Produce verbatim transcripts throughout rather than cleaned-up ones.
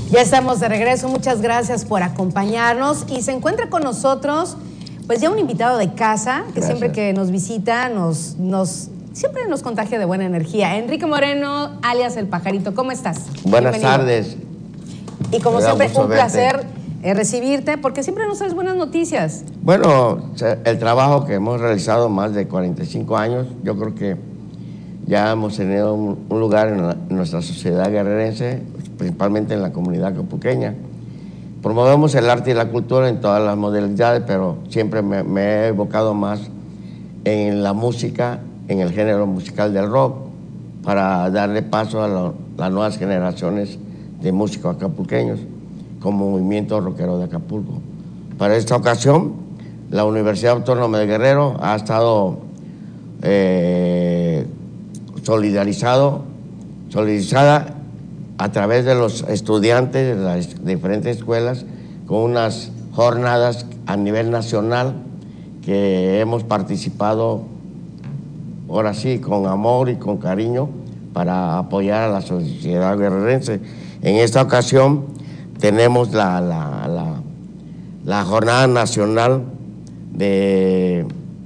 Ya estamos de regreso, muchas gracias por acompañarnos y se encuentra con nosotros pues ya un invitado de casa que gracias. Siempre que nos visita nos, nos, siempre nos contagia de buena energía. Enrique Moreno, alias El Pajarito, ¿cómo estás? Buenas Bienvenido. tardes. Y como siempre, un placer eh, recibirte porque siempre nos traes buenas noticias. Bueno, el trabajo que hemos realizado más de cuarenta y cinco años, yo creo que ya hemos tenido un, un lugar en, la, en nuestra sociedad guerrerense, principalmente en la comunidad acapulqueña. Promovemos el arte y la cultura en todas las modalidades, pero siempre me, me he evocado más en la música, en el género musical del rock, para darle paso a lo, las nuevas generaciones de músicos acapulqueños, como movimiento rockero de Acapulco. Para esta ocasión, la Universidad Autónoma de Guerrero ha estado eh, solidarizado, solidarizada a través de los estudiantes de las diferentes escuelas con unas jornadas a nivel nacional que hemos participado ahora sí con amor y con cariño para apoyar a la sociedad guerrerense. En esta ocasión tenemos la, la, la, la jornada nacional de,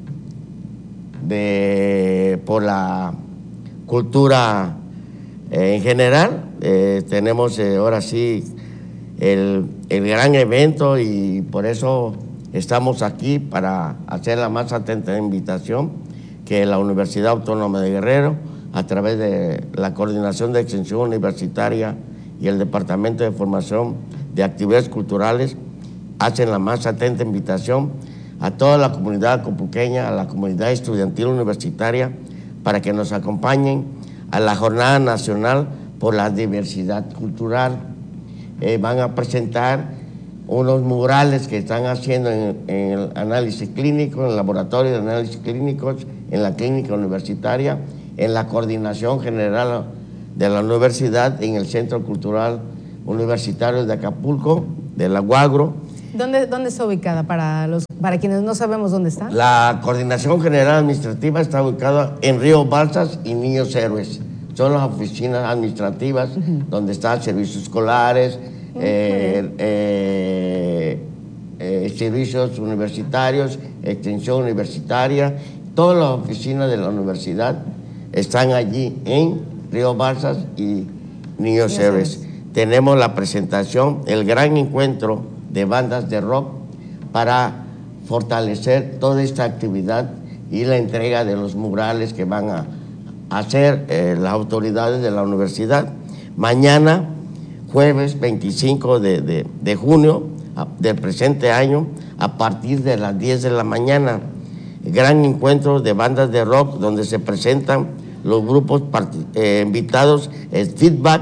de por la cultura eh, en general. Eh, tenemos eh, ahora sí el, el gran evento y por eso estamos aquí para hacer la más atenta invitación que la Universidad Autónoma de Guerrero, a través de la Coordinación de Extensión Universitaria y el Departamento de Formación de Actividades Culturales, hacen la más atenta invitación a toda la comunidad acapulqueña, a la comunidad estudiantil universitaria, para que nos acompañen a la Jornada Nacional por la Diversidad Cultural. Eh, van a presentar unos murales que están haciendo en, en el análisis clínico, en el laboratorio de análisis clínicos, en la clínica universitaria, en la coordinación general de la universidad, en el Centro Cultural Universitario de Acapulco, de la UAGRO. ¿Dónde, dónde está ubicada para, los, para quienes no sabemos dónde está? La Coordinación General Administrativa está ubicada en Río Balsas y Niños Héroes. Son las oficinas administrativas uh-huh. donde están servicios escolares, uh-huh. eh, eh, eh, servicios universitarios, extensión universitaria. Todas las oficinas de la universidad están allí en Río Balsas y Niños Héroes. Tenemos la presentación, el gran encuentro de bandas de rock para fortalecer toda esta actividad y la entrega de los murales que van a hacer eh, las autoridades de la universidad. Mañana, jueves veinticinco de, de, de junio a, del presente año, a partir de las diez de la mañana, gran encuentro de bandas de rock donde se presentan los grupos eh, invitados, el Feedback,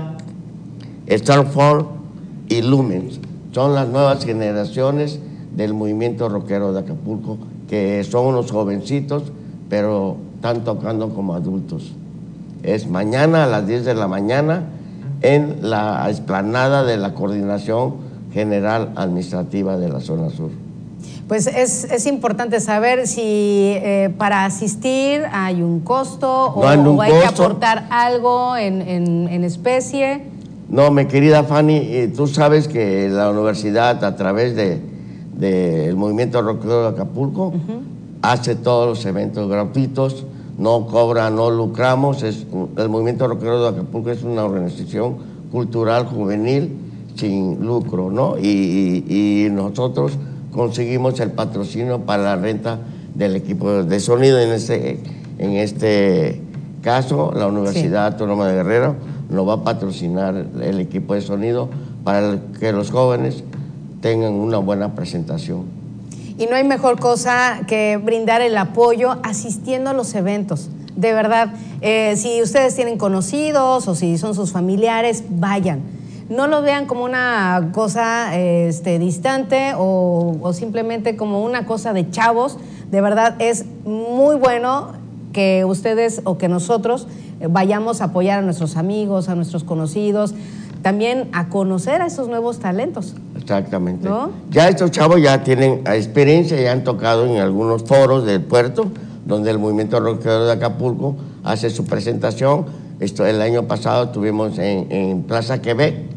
Starfall y Lumens. Son las nuevas generaciones del movimiento rockero de Acapulco, que son unos jovencitos, pero están tocando como adultos. Es mañana a las diez de la mañana en la explanada de la Coordinación General Administrativa de la Zona Sur. Pues es, es importante saber si eh, para asistir hay un costo o, no o hay costo. que aportar algo en, en, en especie. No, mi querida Fanny, tú sabes que la universidad, a través del de, de movimiento rockero de Acapulco, uh-huh. hace todos los eventos gratuitos, no cobra, no lucramos. Es, el movimiento rockero de Acapulco es una organización cultural juvenil sin lucro, ¿no? Y, y, y nosotros conseguimos el patrocinio para la renta del equipo de sonido. En este, en este caso, la Universidad sí. Autónoma de Guerrero nos va a patrocinar el equipo de sonido para que los jóvenes tengan una buena presentación. Y no hay mejor cosa que brindar el apoyo asistiendo a los eventos. De verdad, eh, si ustedes tienen conocidos o si son sus familiares, vayan. No lo vean como una cosa este, distante o, o simplemente como una cosa de chavos. De verdad, es muy bueno que ustedes o que nosotros vayamos a apoyar a nuestros amigos, a nuestros conocidos, también a conocer a esos nuevos talentos. Exactamente. ¿No? Ya estos chavos ya tienen experiencia, ya han tocado en algunos foros del puerto, donde el movimiento rockero de Acapulco hace su presentación. Esto, el año pasado estuvimos en, en Plaza Quebec, uh-huh.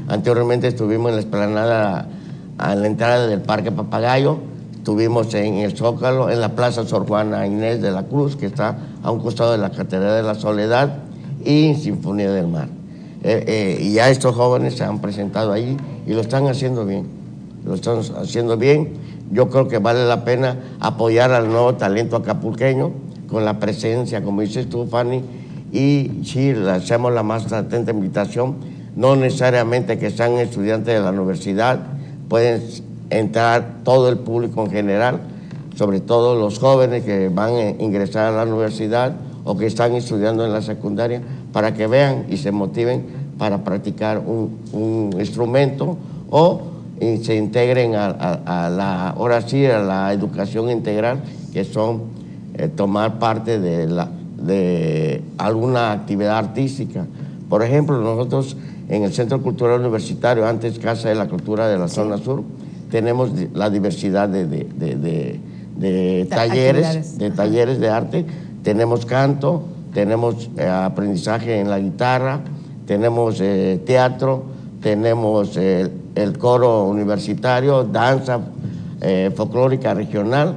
Anteriormente estuvimos en la explanada a la entrada del Parque Papagayo, estuvimos en el Zócalo, en la Plaza Sor Juana Inés de la Cruz, que está a un costado de la Catedral de la Soledad, y en Sinfonía del Mar. Eh, eh, y ya estos jóvenes se han presentado ahí y lo están haciendo bien, lo están haciendo bien. Yo creo que vale la pena apoyar al nuevo talento acapulqueño con la presencia, como dices tú, Fanny, y sí, le hacemos la más atenta invitación, no necesariamente que sean estudiantes de la universidad, pueden entrar todo el público en general, sobre todo los jóvenes que van a ingresar a la universidad o que están estudiando en la secundaria, para que vean y se motiven para practicar un, un instrumento o y se integren a, a, a la, ahora sí, a la educación integral, que son eh, tomar parte de, la, de alguna actividad artística. Por ejemplo, nosotros en el Centro Cultural Universitario, antes Casa de la Cultura de la sí. Zona Sur, tenemos la diversidad de, de, de, de, de talleres, de talleres de arte. Tenemos canto, tenemos eh, aprendizaje en la guitarra, tenemos eh, teatro, tenemos eh, el coro universitario, danza eh, folclórica regional,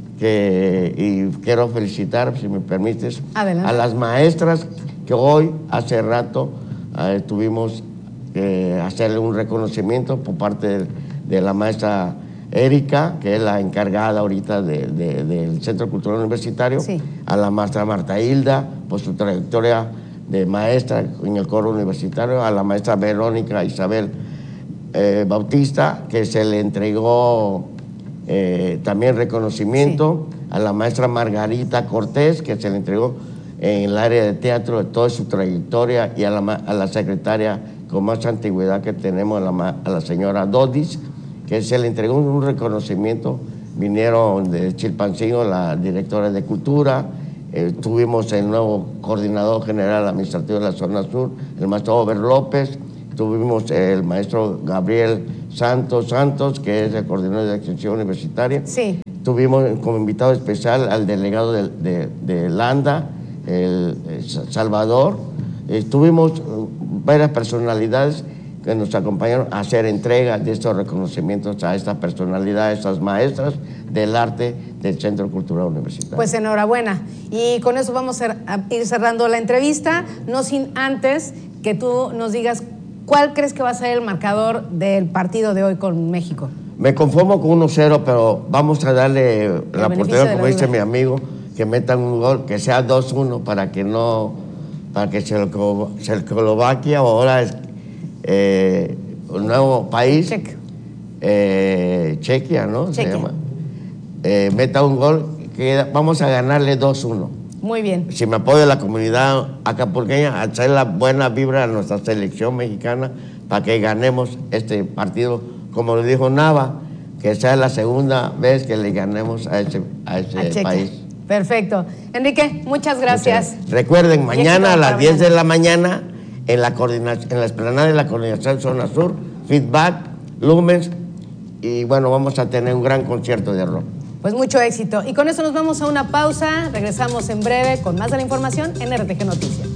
que, y quiero felicitar, si me permites, Adelante. a las maestras que hoy, hace rato, eh, tuvimos que hacerle un reconocimiento por parte de, de la maestra Erika, que es la encargada ahorita de, de, del Centro Cultural Universitario, sí. a la maestra Marta Hilda, por su trayectoria de maestra en el coro universitario, a la maestra Verónica Isabel eh, Bautista, que se le entregó eh, también reconocimiento, sí. a la maestra Margarita Cortés, que se le entregó en el área de teatro de toda su trayectoria, y a la, a la secretaria con más antigüedad que tenemos, a la, a la señora Dodis, que se le entregó un reconocimiento. Vinieron de Chilpancingo la directora de Cultura, eh, tuvimos el nuevo coordinador general administrativo de la zona sur, el maestro Over López, tuvimos el maestro Gabriel Santos Santos, que es el coordinador de extensión universitaria. Sí. Tuvimos como invitado especial al delegado de, de, de Landa, el, el Salvador. Eh, tuvimos varias personalidades que nos acompañaron a hacer entrega de estos reconocimientos a estas personalidades, estas maestras del arte del Centro Cultural Universitario. Pues enhorabuena. Y con eso vamos a ir cerrando la entrevista, no sin antes que tú nos digas cuál crees que va a ser el marcador del partido de hoy con México. Me conformo con uno cero, pero vamos a darle el la oportunidad, como dice mi amigo, que metan un gol, que sea dos uno, para que no, para que Checoslovaquia ahora es Eh, un nuevo país, Chequia, eh, Chequia, ¿no? Chequia. Se llama. Eh, meta un gol, que vamos a ganarle dos uno. Muy bien. Si me apoya la comunidad acapulqueña, hacer la buena vibra a nuestra selección mexicana para que ganemos este partido, como lo dijo Nava, que sea la segunda vez que le ganemos a ese, a ese a país. Perfecto. Enrique, muchas gracias. Muchas. Recuerden, mañana a las diez de la mañana, en la coordinación, en la explanada de la coordinación Zona Sur, Feedback, Lumens, y bueno, vamos a tener un gran concierto de rock. Pues mucho éxito. Y con eso nos vamos a una pausa, regresamos en breve con más de la información en R T G Noticias.